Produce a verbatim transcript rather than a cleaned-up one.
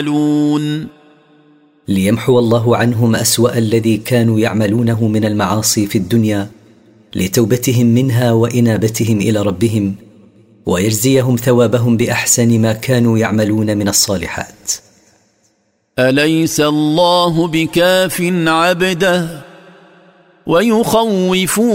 ليمحو الله عنهم أسوأ الذي كانوا يعملونه من المعاصي في الدنيا لتوبتهم منها وإنابتهم إلى ربهم، ويجزيهم ثوابهم بأحسن ما كانوا يعملون من الصالحات. أليس الله بكاف عبده ويخوفون